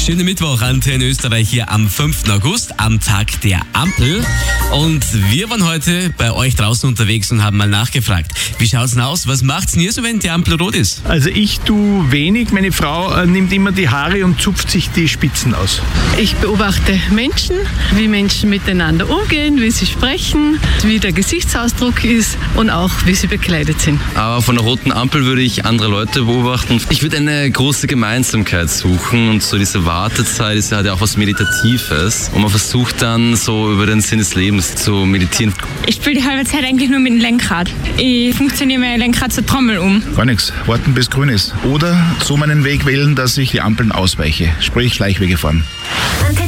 Schönen Mittwoch, Antenne Österreich hier am 5. August, am Tag der Ampel. Und wir waren heute bei euch draußen unterwegs und haben mal nachgefragt. Wie schaut's denn aus? Was macht's denn ihr so, wenn die Ampel rot ist? Also ich tue wenig. Meine Frau nimmt immer die Haare und zupft sich die Spitzen aus. Ich beobachte Menschen, wie Menschen miteinander umgehen, wie sie sprechen, wie der Gesichtsausdruck ist und auch wie sie bekleidet sind. Aber von der roten Ampel würde ich andere Leute beobachten. Ich würde eine große Gemeinsamkeit suchen und so diese Wartezeit hat ja auch was Meditatives und man versucht dann so über den Sinn des Lebens zu meditieren. Ich spiele die halbe Zeit eigentlich nur mit dem Lenkrad. Ich funktioniere mein Lenkrad zur Trommel um. Gar nichts. Warten bis grün ist. Oder so meinen Weg wählen, dass ich die Ampeln ausweiche. Sprich Schleichwege fahren.